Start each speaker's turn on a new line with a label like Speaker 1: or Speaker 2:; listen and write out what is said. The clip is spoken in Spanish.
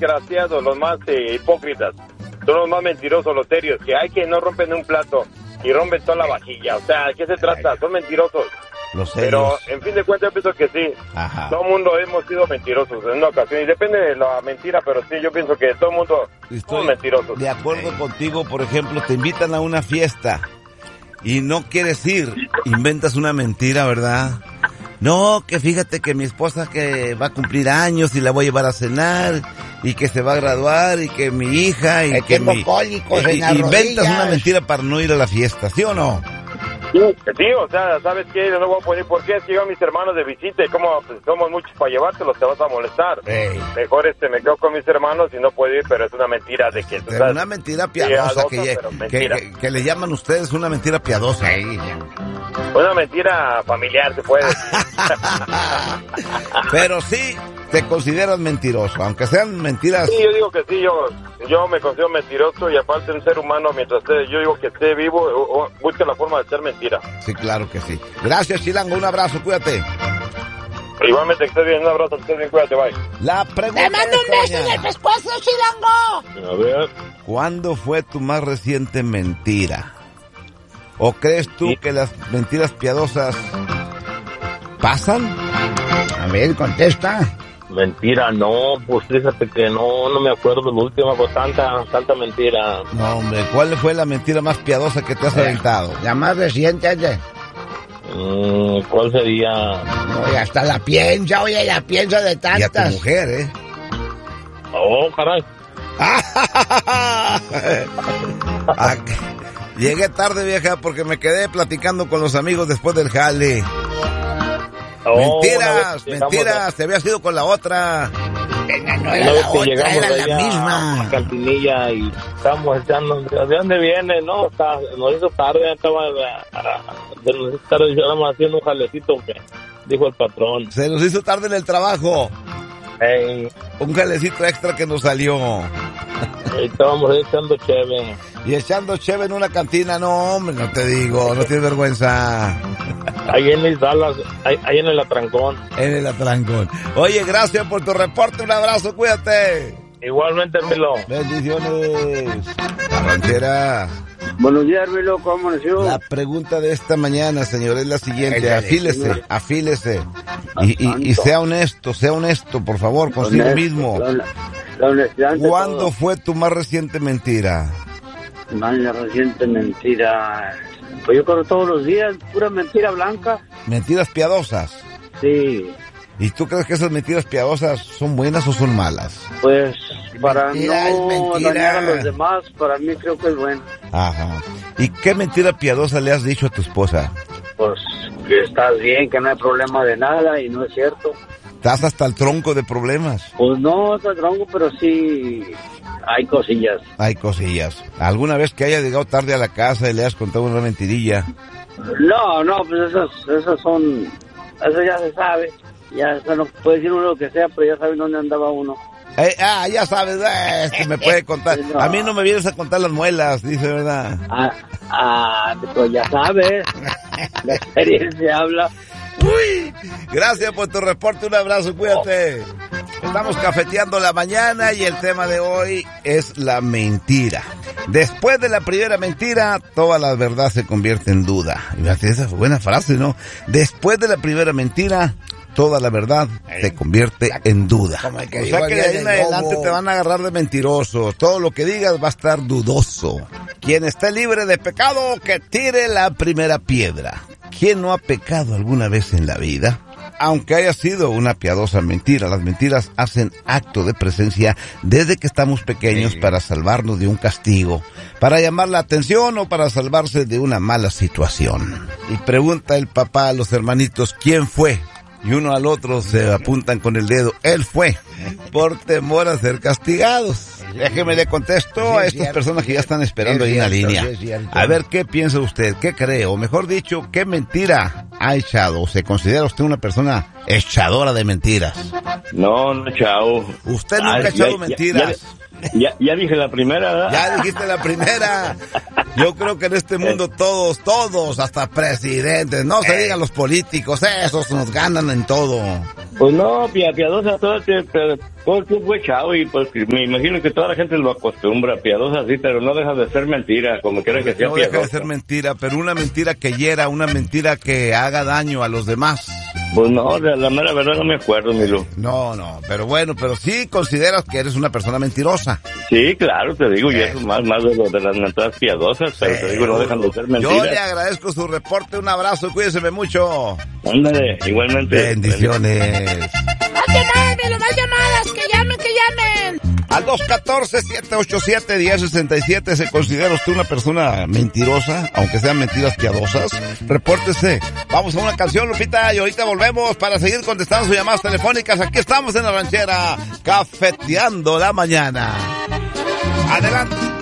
Speaker 1: desgraciados, los más hipócritas. Son los más mentirosos, los serios, que hay que no rompen un plato y rompen toda la vajilla. O sea, ¿de qué se trata? Son mentirosos. Pero, en fin de cuentas, yo pienso que sí.
Speaker 2: Ajá.
Speaker 1: Todo el mundo hemos sido mentirosos en una ocasión. Y depende de la mentira, pero sí, yo pienso que todo el mundo somos mentirosos.
Speaker 2: De acuerdo contigo, por ejemplo, te invitan a una fiesta y no quieres ir. Inventas una mentira, ¿verdad? No, que fíjate que mi esposa que va a cumplir años y la voy a llevar a cenar y que se va a graduar y que mi hija y que mi... Inventas una mentira para no ir a la fiesta, ¿sí o no?
Speaker 1: Sí, o sea, ¿sabes qué? No voy a poner por qué. Es que llevan mis hermanos de visita y como pues, somos muchos para llevártelos, te vas a molestar. Mejor me quedo con mis hermanos y no puedo ir, pero es una mentira de que...
Speaker 2: Pero una mentira piadosa que le llaman ustedes una mentira piadosa.
Speaker 1: Una mentira familiar, se puede decir.
Speaker 2: Pero sí te consideras mentiroso, aunque sean mentiras...
Speaker 1: Sí, yo digo que sí, yo me considero mentiroso y aparte un ser humano, mientras yo digo que esté vivo, busque la forma de ser mentira.
Speaker 2: Sí, claro que sí. Gracias, Chilango, un abrazo, cuídate.
Speaker 1: Igualmente, que estés bien, un abrazo, que estés bien, cuídate, bye.
Speaker 2: La pregunta
Speaker 3: ¡te mando un beso en el pescuezo, Chilango!
Speaker 1: A ver.
Speaker 2: ¿Cuándo fue tu más reciente mentira? ¿O crees tú que las mentiras piadosas pasan?
Speaker 3: A ver, contesta.
Speaker 1: Mentira, no, pues fíjate que no me acuerdo la última, pues tanta mentira.
Speaker 2: No, hombre, ¿cuál fue la mentira más piadosa que te has aventado?
Speaker 3: La más reciente, oye.
Speaker 1: ¿Cuál sería?
Speaker 3: Oye, hasta la piensa de tantas.
Speaker 2: Y a tu mujer,
Speaker 1: Oh, caray.
Speaker 2: Llegué tarde, vieja, porque me quedé platicando con los amigos después del jale. Mentiras, te habías ido con la otra.
Speaker 3: No era la otra, era la misma.
Speaker 1: A Cantinilla y estábamos echando, ¿de dónde viene? No, nos hizo tarde, estábamos haciendo un jalecito que dijo el patrón.
Speaker 2: Se nos hizo tarde en el trabajo.
Speaker 1: Hey.
Speaker 2: Un jalecito extra que nos salió.
Speaker 1: Estábamos echando cheve.
Speaker 2: Y echando cheve en una cantina, no, hombre, no te digo, no tienes vergüenza.
Speaker 1: Ahí en las Dallas, ahí en el Atrancón.
Speaker 2: En el Atrancón. Oye, gracias por tu reporte, un abrazo, cuídate.
Speaker 1: Igualmente, Milo.
Speaker 2: Bendiciones. Arranquera.
Speaker 4: Buenos días, Milo, ¿cómo amaneció?
Speaker 2: La pregunta de esta mañana, señor, es la siguiente. Afílese. Y sea honesto, por favor, consigo mismo.
Speaker 4: La honestidad.
Speaker 2: ¿Cuándo fue tu más reciente mentira?
Speaker 4: Más reciente mentira. Pues yo creo todos los días, pura mentira blanca.
Speaker 2: ¿Mentiras piadosas?
Speaker 4: Sí.
Speaker 2: ¿Y tú crees que esas mentiras piadosas son buenas o son malas?
Speaker 4: Pues para no dañar a los demás, para mí creo que es bueno.
Speaker 2: Ajá. ¿Y qué mentira piadosa le has dicho a tu esposa?
Speaker 4: Pues que estás bien, que no hay problema de nada y no es cierto.
Speaker 2: ¿Estás hasta el tronco de problemas?
Speaker 4: Pues no hasta el tronco, pero sí hay cosillas.
Speaker 2: Hay cosillas. ¿Alguna vez que haya llegado tarde a la casa y le has contado una mentirilla?
Speaker 4: No, pues esas son... Eso ya se sabe. Ya no puede decir uno lo que sea, pero ya sabe dónde andaba uno.
Speaker 2: Ya sabes, que me puede contar. No. A mí no me vienes a contar las muelas, dice, ¿verdad?
Speaker 4: Pues ya sabes. La experiencia habla.
Speaker 2: Uy, gracias por tu reporte, un abrazo, cuídate. Estamos cafeteando la mañana y el tema de hoy es la mentira. Después de la primera mentira, toda la verdad se convierte en duda. Esa fue buena frase, ¿no? Después de la primera mentira, toda la verdad se convierte en duda. O sea que de ahí en adelante te van a agarrar de mentiroso. Todo lo que digas va a estar dudoso. Quien esté libre de pecado, que tire la primera piedra. ¿Quién no ha pecado alguna vez en la vida? Aunque haya sido una piadosa mentira, las mentiras hacen acto de presencia desde que estamos pequeños para salvarnos de un castigo, para llamar la atención o para salvarse de una mala situación. Y pregunta el papá a los hermanitos, ¿quién fue? Y uno al otro se apuntan con el dedo, él fue, por temor a ser castigados. Déjeme le contesto a estas personas que ya están esperando ahí en la línea. A ver, ¿qué piensa usted? ¿Qué cree? O mejor dicho, ¿qué mentira ha echado? ¿O se considera usted una persona echadora de mentiras?
Speaker 1: No, chao.
Speaker 2: ¿Usted nunca ha echado mentiras?
Speaker 1: Ya dije la primera, ¿verdad?
Speaker 2: Ya dijiste la primera. Yo creo que en este mundo todos, hasta presidentes, no se digan los políticos, esos nos ganan en todo.
Speaker 5: Pues no, piadosa, todo el tiempo fue chavo y pues me imagino que toda la gente lo acostumbra, piadosa sí, pero no deja de ser mentira, como quiera que sea
Speaker 2: no
Speaker 5: piadosa.
Speaker 2: No deja de ser mentira, pero una mentira que hiera, una mentira que haga daño a los demás.
Speaker 5: Pues no, de la mera verdad no me acuerdo, Milo.
Speaker 2: No, pero bueno, pero sí consideras que eres una persona mentirosa.
Speaker 5: Sí, claro, te digo, y eso más de lo de las mentiras piadosas, pero te digo, no dejan de ser mentiras.
Speaker 2: Yo le agradezco su reporte, un abrazo, cuídese mucho.
Speaker 5: Ándale, igualmente.
Speaker 2: Bendiciones.
Speaker 3: ¡Más llamadas! ¡Que llamen!
Speaker 2: Al 214-787-1067, ¿se considera usted una persona mentirosa, aunque sean mentiras piadosas? Repórtese. Vamos a una canción, Lupita, y ahorita volvemos para seguir contestando sus llamadas telefónicas. Aquí estamos en La Ranchera, cafeteando la mañana. Adelante.